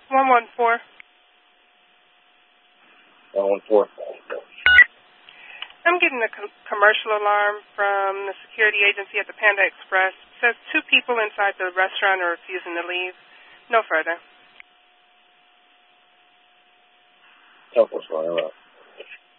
114. 114. I'm getting a commercial alarm from the security agency at the Panda Express. It says 2 people inside the restaurant are refusing to leave. No further. Tell us what's going on.